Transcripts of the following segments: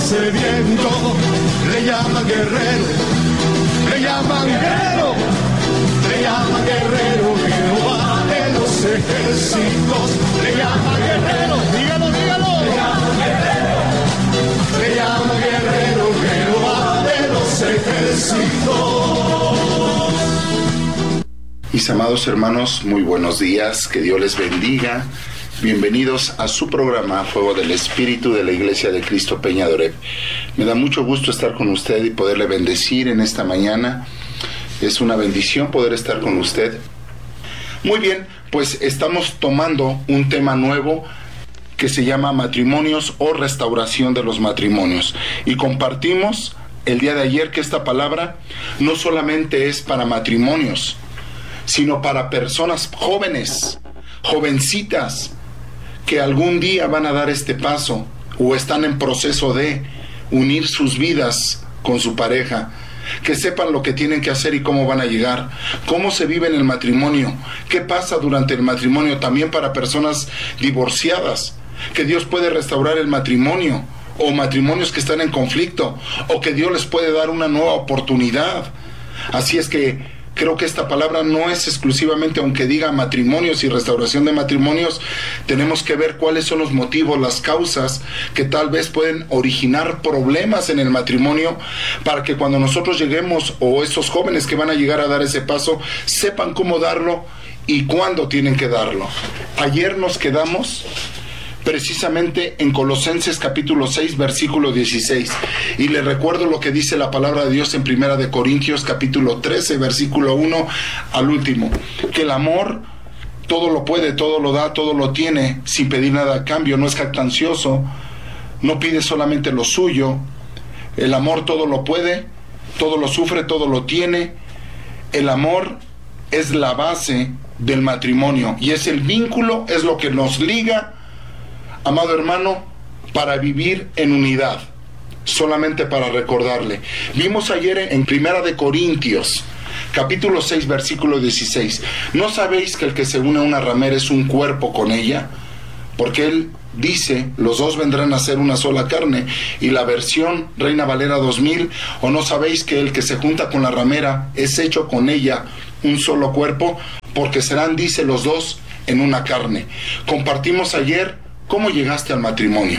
sediento, le llaman guerrero, le llaman guerrero, le llaman guerrero, Jehová de los ejércitos, le llaman guerrero, dígalo, dígalo, le llaman guerrero, le llaman guerrero, Jehová de los ejércitos. Mis amados hermanos, muy buenos días, que Dios les bendiga. Bienvenidos a su programa Fuego del Espíritu de la Iglesia de Cristo Peña de Oreb. Me da mucho gusto estar con usted y poderle bendecir en esta mañana. Es una bendición poder estar con usted. Muy bien, pues estamos tomando un tema nuevo que se llama matrimonios o restauración de los matrimonios. Y compartimos el día de ayer que esta palabra no solamente es para matrimonios, sino para personas jóvenes, jovencitas, que algún día van a dar este paso o están en proceso de unir sus vidas con su pareja, que sepan lo que tienen que hacer y cómo van a llegar, cómo se vive en el matrimonio, qué pasa durante el matrimonio, también para personas divorciadas, que Dios puede restaurar el matrimonio, o matrimonios que están en conflicto, o que Dios les puede dar una nueva oportunidad. Así es que creo que esta palabra no es exclusivamente, aunque diga matrimonios y restauración de matrimonios, tenemos que ver cuáles son los motivos, las causas que tal vez pueden originar problemas en el matrimonio, para que cuando nosotros lleguemos, o esos jóvenes que van a llegar a dar ese paso, sepan cómo darlo y cuándo tienen que darlo. Ayer nos quedamos precisamente en Colosenses capítulo 6 versículo 16, y le recuerdo lo que dice la palabra de Dios en Primera de Corintios capítulo 13 versículo 1 al último, que el amor todo lo puede, todo lo da, todo lo tiene, sin pedir nada a cambio, no es jactancioso, no pide solamente lo suyo. El amor todo lo puede, todo lo sufre, todo lo tiene. El amor es la base del matrimonio y es el vínculo, es lo que nos liga, amado hermano, para vivir en unidad. Solamente para recordarle, vimos ayer en Primera de Corintios capítulo 6 versículo 16, ¿no sabéis que el que se une a una ramera es un cuerpo con ella? Porque él dice, los dos vendrán a ser una sola carne. Y la versión Reina Valera 2000, ¿o no sabéis que el que se junta con la ramera es hecho con ella un solo cuerpo? Porque serán, dice, los dos en una carne. Compartimos ayer cómo llegaste al matrimonio.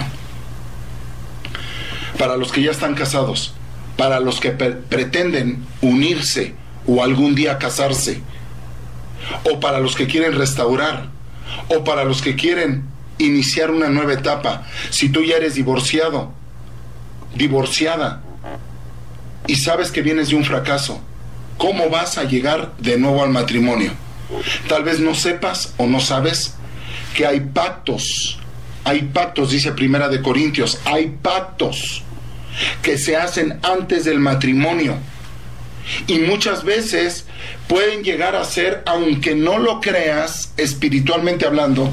Para los que ya están casados, para los que pretenden unirse o algún día casarse, o para los que quieren restaurar, o para los que quieren iniciar una nueva etapa. Si tú ya eres divorciado, divorciada, y sabes que vienes de un fracaso, ¿cómo vas a llegar de nuevo al matrimonio? Tal vez no sepas o no sabes que hay pactos, dice Primera de Corintios, hay pactos que se hacen antes del matrimonio, y muchas veces pueden llegar a ser, aunque no lo creas, espiritualmente hablando,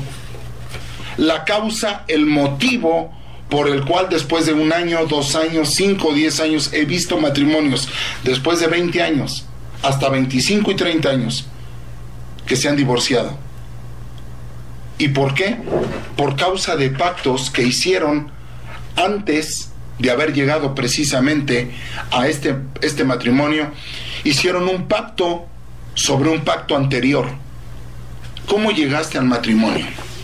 la causa, el motivo por el cual después de 1 año, 2 años, 5, 10 años, he visto matrimonios después de 20 años, hasta 25 y 30 años, que se han divorciado. ¿Y por qué? Por causa de pactos que hicieron antes de haber llegado precisamente a este matrimonio. Hicieron un pacto sobre un pacto anterior. ¿Cómo llegaste al matrimonio?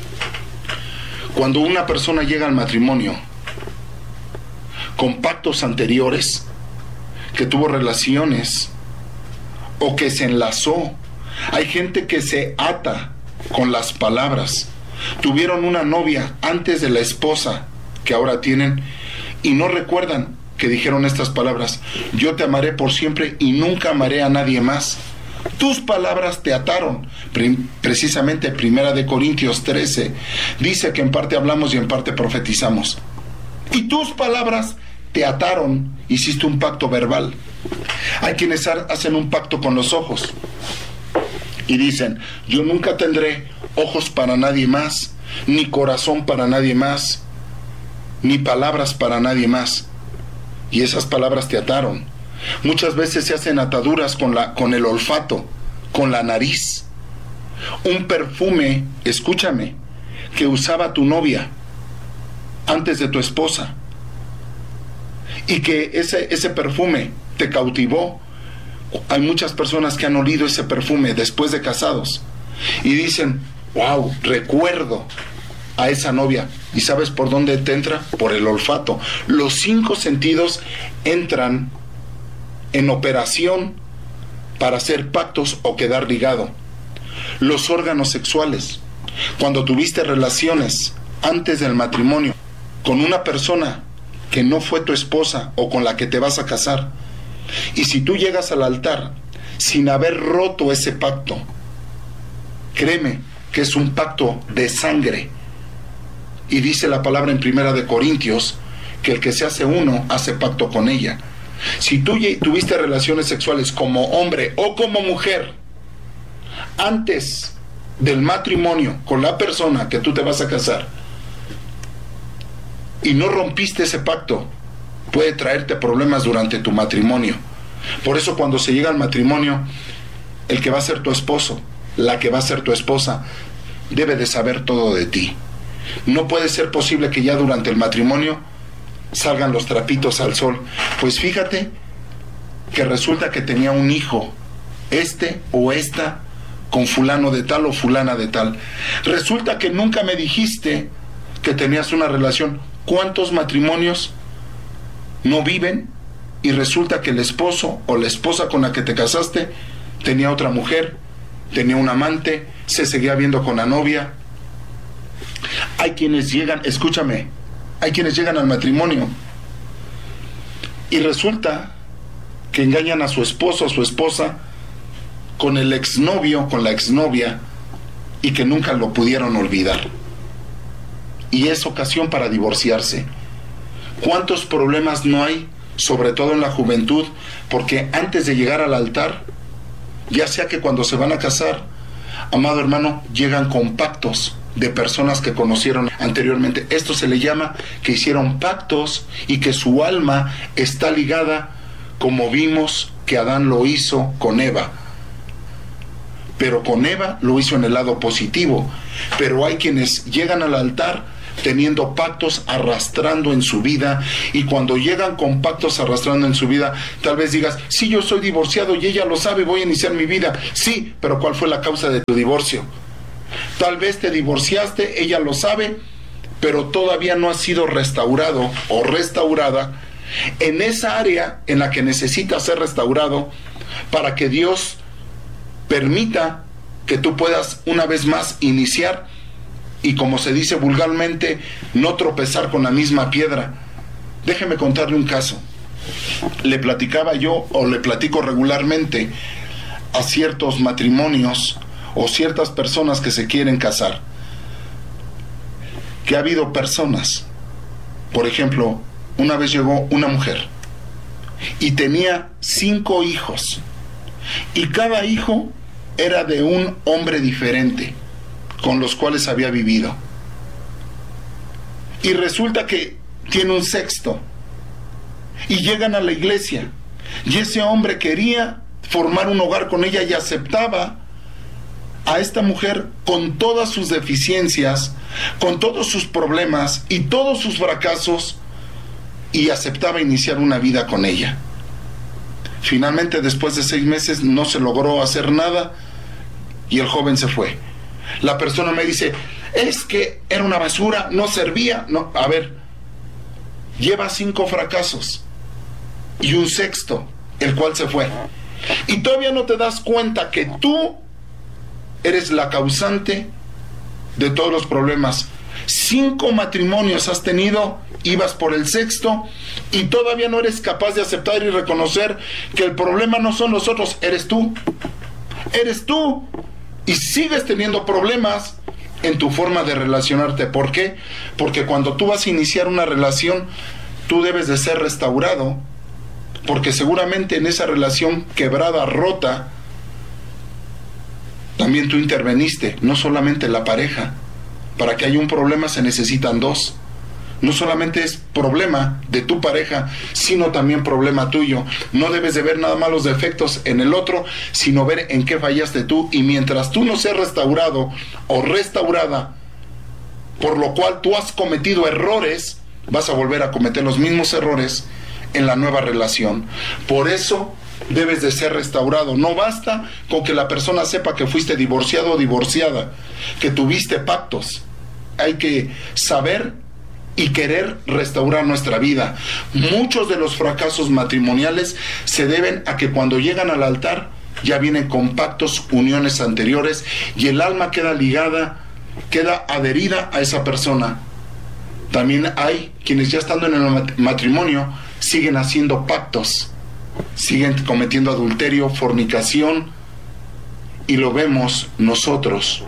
Cuando una persona llega al matrimonio con pactos anteriores, que tuvo relaciones o que se enlazó, hay gente que se ata con las palabras. Tuvieron una novia antes de la esposa que ahora tienen y no recuerdan que dijeron estas palabras: yo te amaré por siempre y nunca amaré a nadie más. Tus palabras te ataron. Precisamente Primera de Corintios 13 dice que en parte hablamos y en parte profetizamos. Y tus palabras te ataron, hiciste un pacto verbal. Hay quienes hacen un pacto con los ojos y dicen: yo nunca tendré ojos para nadie más, ni corazón para nadie más, ni palabras para nadie más. Y esas palabras te ataron. Muchas veces se hacen ataduras con el olfato, con la nariz. Un perfume, escúchame, que usaba tu novia antes de tu esposa. y que ese perfume te cautivó. Hay muchas personas que han olido ese perfume después de casados y dicen, wow, recuerdo a esa novia. ¿Y sabes por dónde te entra? Por el olfato. Los 5 sentidos entran en operación para hacer pactos o quedar ligado. Los órganos sexuales. Cuando tuviste relaciones antes del matrimonio con una persona que no fue tu esposa o con la que te vas a casar, y si tú llegas al altar sin haber roto ese pacto, créeme que es un pacto de sangre. Y dice la palabra en 1 Corintios que el que se hace uno hace pacto con ella. Si tú tuviste relaciones sexuales como hombre o como mujer antes del matrimonio con la persona que tú te vas a casar y no rompiste ese pacto, puede traerte problemas durante tu matrimonio. Por eso cuando se llega al matrimonio, el que va a ser tu esposo, la que va a ser tu esposa, debe de saber todo de ti. No puede ser posible que ya durante el matrimonio salgan los trapitos al sol. Pues fíjate que resulta que tenía un hijo, este o esta, con fulano de tal o fulana de tal. Resulta que nunca me dijiste que tenías una relación. ¿Cuántos matrimonios no viven y resulta que el esposo o la esposa con la que te casaste tenía otra mujer, tenía un amante, se seguía viendo con la novia? Hay quienes llegan, escúchame, hay quienes llegan al matrimonio y resulta que engañan a su esposo o su esposa con el exnovio, con la exnovia, y que nunca lo pudieron olvidar. Y es ocasión para divorciarse. ¿Cuántos problemas no hay, sobre todo en la juventud? Porque antes de llegar al altar, ya sea que cuando se van a casar, amado hermano, llegan con pactos de personas que conocieron anteriormente. Esto se le llama que hicieron pactos y que su alma está ligada, como vimos que Adán lo hizo con Eva. Pero con Eva lo hizo en el lado positivo. Pero hay quienes llegan al altar teniendo pactos arrastrando en su vida, y cuando llegan con pactos arrastrando en su vida, tal vez digas, sí, yo soy divorciado y ella lo sabe, voy a iniciar mi vida. Sí, pero ¿cuál fue la causa de tu divorcio? Tal vez te divorciaste, ella lo sabe, pero todavía no has sido restaurado o restaurada en esa área en la que necesitas ser restaurado para que Dios permita que tú puedas una vez más iniciar y, como se dice vulgarmente, no tropezar con la misma piedra. Déjeme contarle un caso. Le platicaba yo, o le platico regularmente a ciertos matrimonios o ciertas personas que se quieren casar, que ha habido personas, por ejemplo, una vez llegó una mujer y tenía 5 hijos, y cada hijo era de un hombre diferente con los cuales había vivido, y resulta que tiene un 6º, y llegan a la iglesia y ese hombre quería formar un hogar con ella y aceptaba a esta mujer con todas sus deficiencias, con todos sus problemas y todos sus fracasos, y aceptaba iniciar una vida con ella. Finalmente, después de 6 meses, no se logró hacer nada y el joven se fue. La persona me dice, es que era una basura, no servía. No, a ver, lleva 5 fracasos y un 6º, el cual se fue. Y todavía no te das cuenta que tú eres la causante de todos los problemas. 5 matrimonios has tenido, ibas por el 6º y todavía no eres capaz de aceptar y reconocer que el problema no son los otros, eres tú. Eres tú. Y sigues teniendo problemas en tu forma de relacionarte. ¿Por qué? Porque cuando tú vas a iniciar una relación, tú debes de ser restaurado, porque seguramente en esa relación quebrada, rota, también tú interveniste, no solamente la pareja. Para que haya un problema se necesitan 2. No solamente es problema de tu pareja, sino también problema tuyo. No debes de ver nada más los defectos en el otro, sino ver en qué fallaste tú. Y mientras tú no seas restaurado o restaurada, por lo cual tú has cometido errores, vas a volver a cometer los mismos errores en la nueva relación. Por eso debes de ser restaurado. No basta con que la persona sepa que fuiste divorciado o divorciada, que tuviste pactos. Hay que saber y querer restaurar nuestra vida. Muchos de los fracasos matrimoniales se deben a que cuando llegan al altar ya vienen con pactos, uniones anteriores, y el alma queda ligada, queda adherida a esa persona. También hay quienes ya estando en el matrimonio siguen haciendo pactos, siguen cometiendo adulterio, fornicación, y lo vemos nosotros.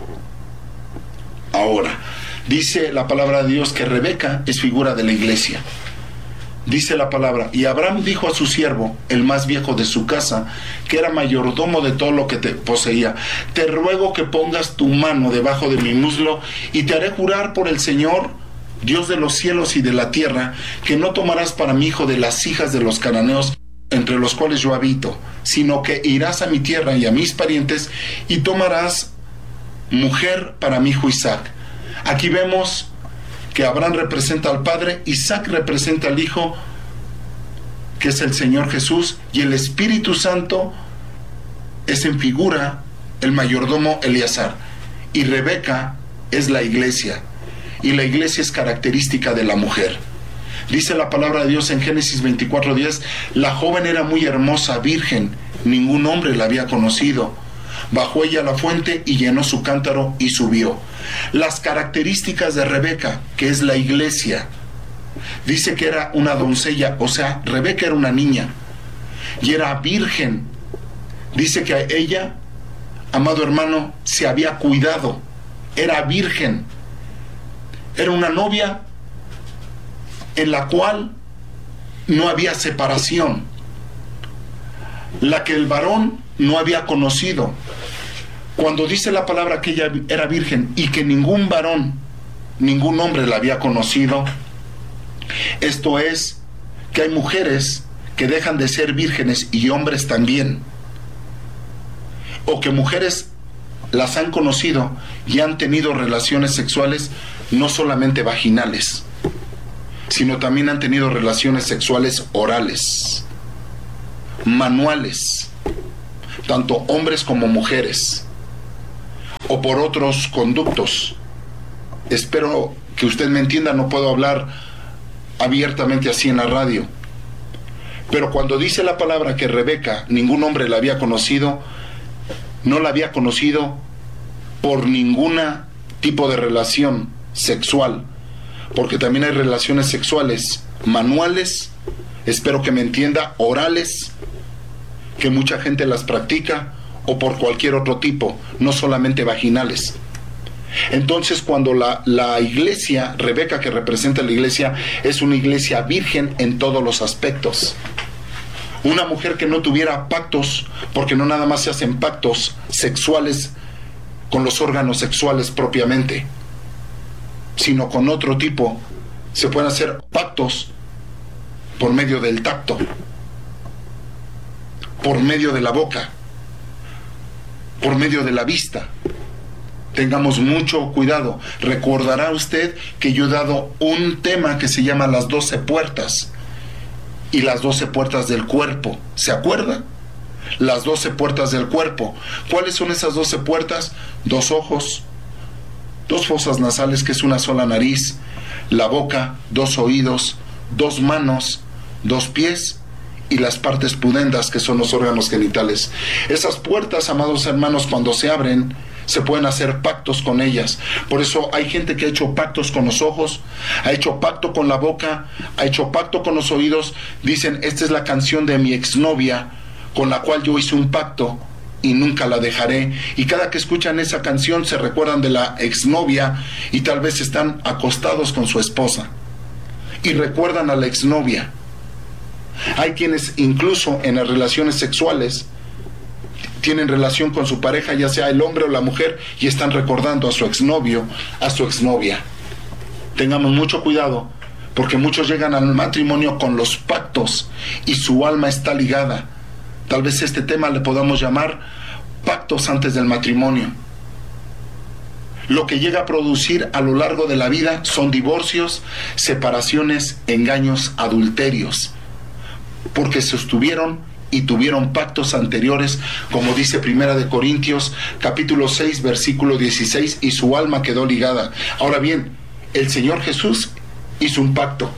Ahora, dice la palabra de Dios que Rebeca es figura de la iglesia. Dice la palabra, y Abraham dijo a su siervo, el más viejo de su casa, que era mayordomo de todo lo que te poseía: te ruego que pongas tu mano debajo de mi muslo, y te haré jurar por el Señor, Dios de los cielos y de la tierra, que no tomarás para mi hijo de las hijas de los cananeos, entre los cuales yo habito, sino que irás a mi tierra y a mis parientes, y tomarás mujer para mi hijo Isaac. Aquí vemos que Abraham representa al Padre, Isaac representa al Hijo, que es el Señor Jesús, y el Espíritu Santo es en figura el mayordomo Eleazar. Y Rebeca es la iglesia, y la iglesia es característica de la mujer. Dice la palabra de Dios en Génesis 24:10, la joven era muy hermosa, virgen, ningún hombre la había conocido. Bajó ella a la fuente y llenó su cántaro y subió. Las características de Rebeca, que es la iglesia, dice que era una doncella, o sea, Rebeca era una niña y era virgen. Dice que ella, amado hermano, se había cuidado, era virgen, era una novia en la cual no había separación, la que el varón no había conocido. Cuando dice la palabra que ella era virgen y que ningún varón, ningún hombre la había conocido, esto es que hay mujeres que dejan de ser vírgenes y hombres también, o que mujeres las han conocido y han tenido relaciones sexuales no solamente vaginales, sino también han tenido relaciones sexuales orales, manuales, tanto hombres como mujeres, o por otros conductos. Espero que usted me entienda, no puedo hablar abiertamente así en la radio. Pero cuando dice la palabra que Rebeca ningún hombre la había conocido, no la había conocido por ningún tipo de relación sexual, porque también hay relaciones sexuales manuales, espero que me entienda, orales, que mucha gente las practica, o por cualquier otro tipo, no solamente vaginales. Entonces, cuando la iglesia, Rebeca, que representa la iglesia, es una iglesia virgen en todos los aspectos. Una mujer que no tuviera pactos, porque no nada más se hacen pactos sexuales con los órganos sexuales propiamente, sino con otro tipo. Se pueden hacer pactos por medio del tacto, por medio de la boca, por medio de la vista. Tengamos mucho cuidado. Recordará usted que yo he dado un tema que se llama las 12 puertas y las 12 puertas del cuerpo. ¿Se acuerda? Las 12 puertas del cuerpo. ¿Cuáles son esas 12 puertas? 2 ojos, 2 fosas nasales, que es una sola nariz, la boca, 2 oídos, 2 manos, 2 pies y las partes pudendas, que son los órganos genitales. Esas puertas, amados hermanos, cuando se abren, se pueden hacer pactos con ellas. Por eso hay gente que ha hecho pactos con los ojos, ha hecho pacto con la boca, ha hecho pacto con los oídos. Dicen, esta es la canción de mi exnovia, con la cual yo hice un pacto y nunca la dejaré. Y cada que escuchan esa canción se recuerdan de la exnovia y tal vez están acostados con su esposa y recuerdan a la exnovia. Hay quienes incluso en las relaciones sexuales tienen relación con su pareja, ya sea el hombre o la mujer, y están recordando a su exnovio, a su exnovia. Tengamos mucho cuidado, porque muchos llegan al matrimonio con los pactos y su alma está ligada. Tal vez este tema le podamos llamar pactos antes del matrimonio. Lo que llega a producir a lo largo de la vida son divorcios, separaciones, engaños, adulterios. porque sostuvieron y tuvieron pactos anteriores, como dice Primera de Corintios, capítulo 6, versículo 16, y su alma quedó ligada. Ahora bien, el Señor Jesús hizo un pacto.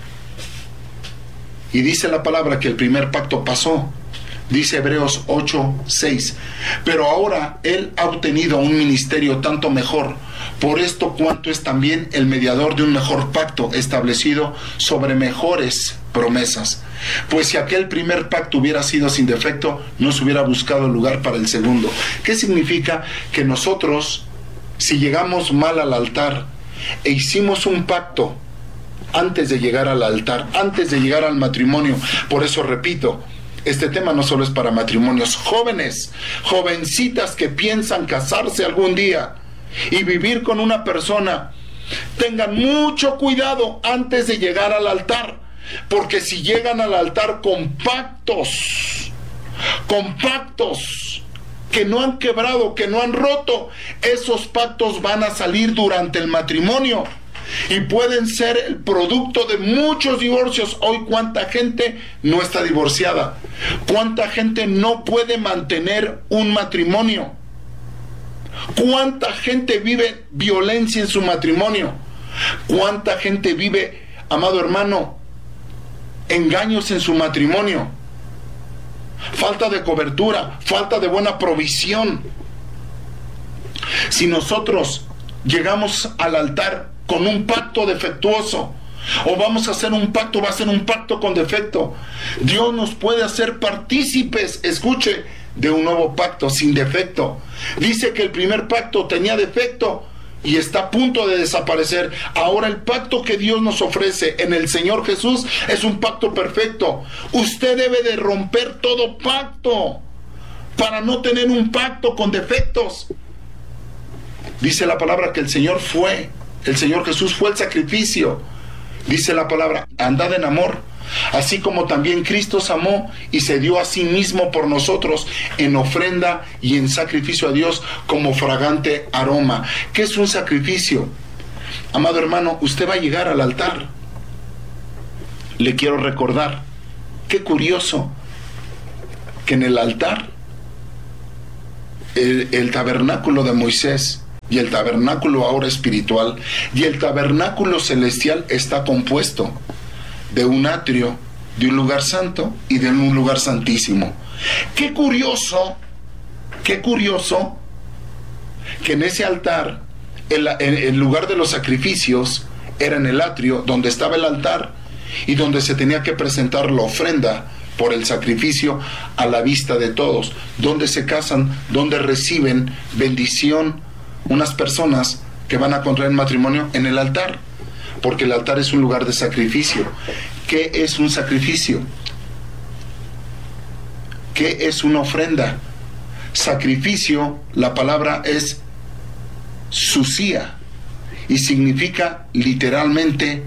Y dice la palabra que el primer pacto pasó. Dice Hebreos 8:6. Pero ahora Él ha obtenido un ministerio tanto mejor, por esto cuanto es también el mediador de un mejor pacto establecido sobre mejores promesas. Pues si aquel primer pacto hubiera sido sin defecto, no se hubiera buscado lugar para el segundo. ¿Qué significa? Que nosotros, si llegamos mal al altar e hicimos un pacto antes de llegar al altar, antes de llegar al matrimonio, por eso repito, este tema no solo es para matrimonios, jóvenes, jovencitas que piensan casarse algún día y vivir con una persona, tengan mucho cuidado antes de llegar al altar, porque si llegan al altar con pactos que no han quebrado, que no han roto, esos pactos van a salir durante el matrimonio y pueden ser el producto de muchos divorcios. Hoy, ¿cuánta gente no está divorciada? ¿Cuánta gente no puede mantener un matrimonio? ¿Cuánta gente vive violencia en su matrimonio? ¿Cuánta gente vive, amado hermano, engaños en su matrimonio? Falta de cobertura, falta de buena provisión. Si nosotros llegamos al altar con un pacto defectuoso, o vamos a hacer un pacto, va a ser un pacto con defecto, Dios nos puede hacer partícipes, escuche, de un nuevo pacto sin defecto. Dice que el primer pacto tenía defecto y está a punto de desaparecer. Ahora el pacto que Dios nos ofrece en el Señor Jesús es un pacto perfecto. Usted debe de romper todo pacto para no tener un pacto con defectos. Dice la palabra que el Señor Jesús fue el sacrificio. Dice la palabra, andad en amor, así como también Cristo os amó y se dio a sí mismo por nosotros en ofrenda y en sacrificio a Dios como fragante aroma. ¿Qué es un sacrificio? Amado hermano, usted va a llegar al altar. Le quiero recordar, qué curioso, que en el altar, el tabernáculo de Moisés, y el tabernáculo ahora espiritual, y el tabernáculo celestial está compuesto de un atrio, de un lugar santo y de un lugar santísimo. Qué curioso que en ese altar, el lugar de los sacrificios era en el atrio, donde estaba el altar y donde se tenía que presentar la ofrenda por el sacrificio a la vista de todos, donde se casan, donde reciben bendición unas personas que van a contraer matrimonio en el altar, porque el altar es un lugar de sacrificio. ¿Qué es un sacrificio? ¿Qué es una ofrenda? Sacrificio, la palabra es susía y significa literalmente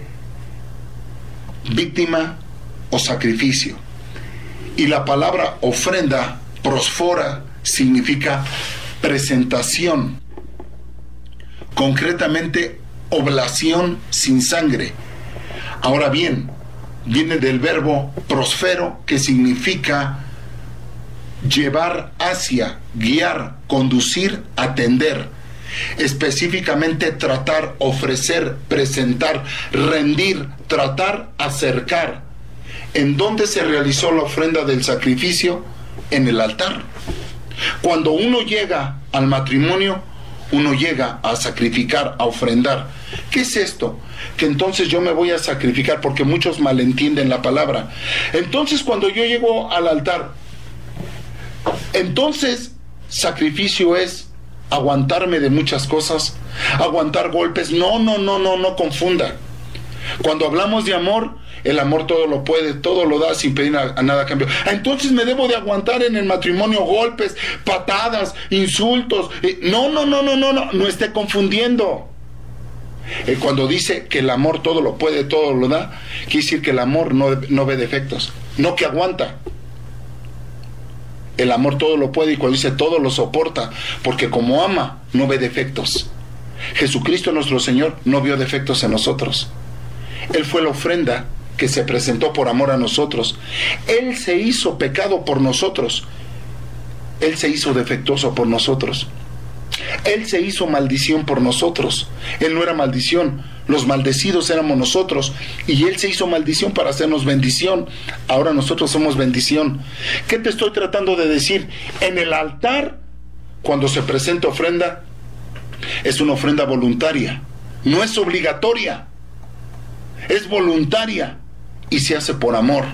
víctima o sacrificio. Y la palabra ofrenda, prosfora, significa presentación. Concretamente, oblación sin sangre. Ahora bien, viene del verbo prosfero, que significa llevar hacia, guiar, conducir, atender. Específicamente tratar, ofrecer, presentar, rendir, tratar, acercar. ¿En dónde se realizó la ofrenda del sacrificio? En el altar. Cuando uno llega al matrimonio, uno llega a sacrificar, a ofrendar. ¿Qué es esto? Que entonces yo me voy a sacrificar, porque muchos malentienden la palabra. Entonces cuando yo llego al altar, entonces sacrificio es aguantarme de muchas cosas, aguantar golpes. No confunda. Cuando hablamos de amor, el amor todo lo puede, todo lo da sin pedir a nada a cambio. Entonces me debo de aguantar en el matrimonio golpes, patadas, insultos. No esté confundiendo. Cuando dice que el amor todo lo puede, todo lo da, quiere decir que el amor no ve defectos, no que aguanta. El amor todo lo puede, y cuando dice todo lo soporta, porque como ama, no ve defectos. Jesucristo nuestro Señor no vio defectos en nosotros. Él fue la ofrenda que se presentó por amor a nosotros. Él se hizo pecado por nosotros. Él se hizo defectuoso por nosotros. Él se hizo maldición por nosotros. Él no era maldición, los maldecidos éramos nosotros, y Él se hizo maldición para hacernos bendición. Ahora nosotros somos bendición. ¿Qué te estoy tratando de decir? En el altar, cuando se presenta ofrenda, es una ofrenda voluntaria, no es obligatoria, es voluntaria y se hace por amor.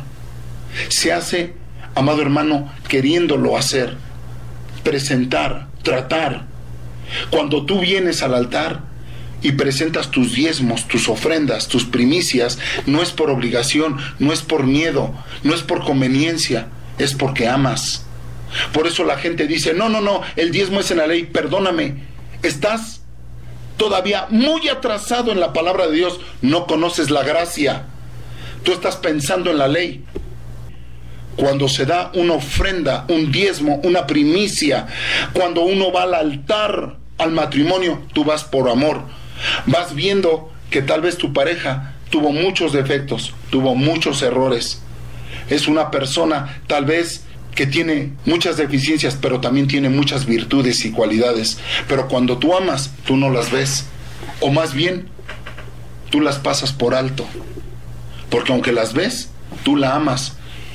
Se hace, amado hermano, queriéndolo hacer, presentar, tratar. Cuando tú vienes al altar y presentas tus diezmos, tus ofrendas, tus primicias, no es por obligación, no es por miedo, no es por conveniencia, es porque amas. Por eso la gente dice, no, el diezmo es en la ley. Perdóname, estás todavía muy atrasado en la palabra de Dios, no conoces la gracia. Tú estás pensando en la ley. Cuando se da una ofrenda, un diezmo, una primicia, cuando uno va al altar, al matrimonio, tú vas por amor. Vas viendo que tal vez tu pareja tuvo muchos defectos, tuvo muchos errores. Es una persona tal vez que tiene muchas deficiencias, pero también tiene muchas virtudes y cualidades. Pero cuando tú amas, tú no las ves. O más bien, tú las pasas por alto. Porque aunque las ves, tú la amas.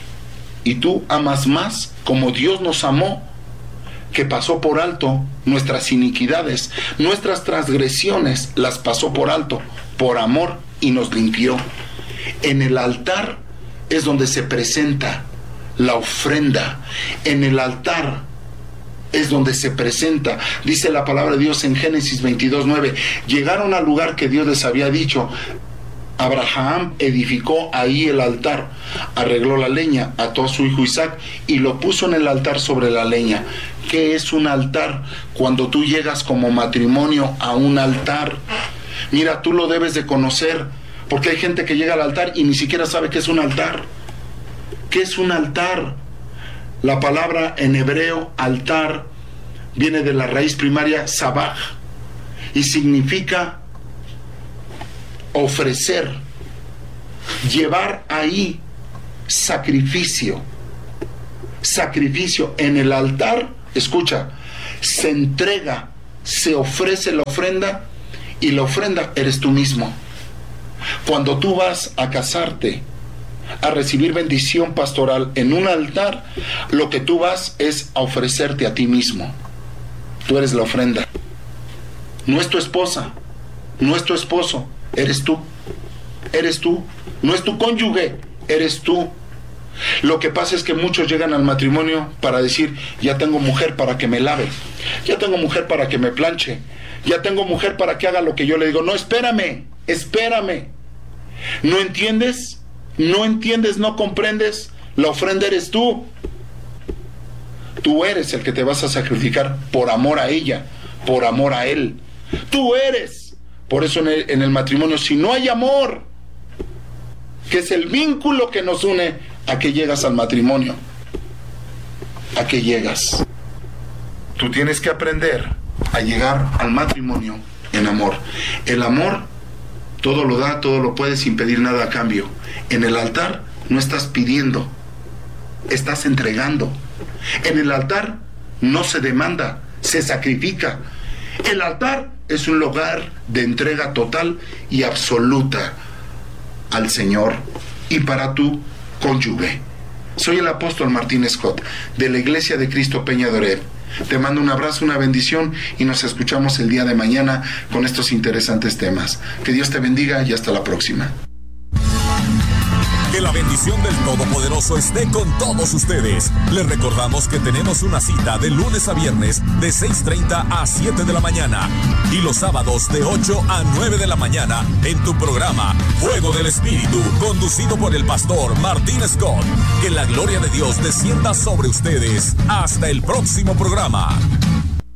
Y tú amas más como Dios nos amó, que pasó por alto nuestras iniquidades, nuestras transgresiones, las pasó por alto, por amor, y nos limpió. En el altar es donde se presenta la ofrenda. En el altar es donde se presenta. Dice la palabra de Dios en Génesis 22:9. Llegaron al lugar que Dios les había dicho. Abraham edificó ahí el altar, arregló la leña, ató a su hijo Isaac y lo puso en el altar sobre la leña. ¿Qué es un altar? Cuando tú llegas como matrimonio a un altar, mira, tú lo debes de conocer, porque hay gente que llega al altar y ni siquiera sabe qué es un altar. ¿Qué es un altar? La palabra en hebreo altar viene de la raíz primaria sabaj y significa ofrecer, llevar ahí sacrificio. Sacrificio en el altar, escucha, se entrega, se ofrece la ofrenda, y la ofrenda eres tú mismo. Cuando tú vas a casarte, a recibir bendición pastoral en un altar, lo que tú vas es a ofrecerte a ti mismo. Tú eres la ofrenda. No es tu esposa, no es tu esposo, eres tú. Eres tú. No es tu cónyuge, eres tú. Lo que pasa es que muchos llegan al matrimonio para decir, ya tengo mujer para que me lave, ya tengo mujer para que me planche, ya tengo mujer para que haga lo que yo le digo. No, espérame. ¿No entiendes? ¿No comprendes? La ofrenda eres tú. Tú eres el que te vas a sacrificar por amor a ella, por amor a él. Tú eres. Por eso en el matrimonio, si no hay amor, que es el vínculo que nos une, ¿a qué llegas al matrimonio? ¿A qué llegas? Tú tienes que aprender a llegar al matrimonio en amor. El amor todo lo da, todo lo puede sin pedir nada a cambio. En el altar no estás pidiendo, estás entregando. En el altar no se demanda, se sacrifica. El altar es un lugar de entrega total y absoluta al Señor y para tu cónyuge. Soy el apóstol Martín Scott, de la Iglesia de Cristo Peña de Oreb. Te mando un abrazo, una bendición, y nos escuchamos el día de mañana con estos interesantes temas. Que Dios te bendiga y hasta la próxima. Que la bendición del Todopoderoso esté con todos ustedes. Les recordamos que tenemos una cita de lunes a viernes de 6:30 a 7 de la mañana y los sábados de 8 a 9 de la mañana en tu programa Fuego del Espíritu, conducido por el pastor Martín Scott. Que la gloria de Dios descienda sobre ustedes. Hasta el próximo programa.